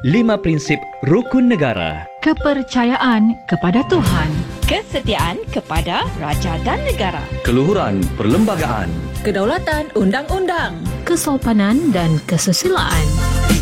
5 prinsip rukun negara. Kepercayaan kepada Tuhan, kesetiaan kepada raja dan negara, keluhuran perlembagaan, kedaulatan undang-undang, kesopanan dan kesusilaan.